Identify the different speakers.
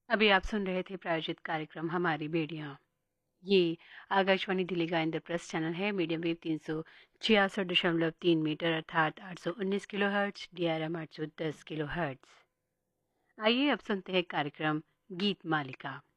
Speaker 1: अभी आप सुन रहे थे प्रायोजित कार्यक्रम हमारी बेड़ियाँ। ये आकाशवाणी दिल्ली का इंद्रप्रस्थ चैनल है। मीडियम वेव 366.3 मीटर अर्थात 819 kilo hertz, DRM 810 kilo hertz. आइए अब सुनते हैं कार्यक्रम गीत मालिका।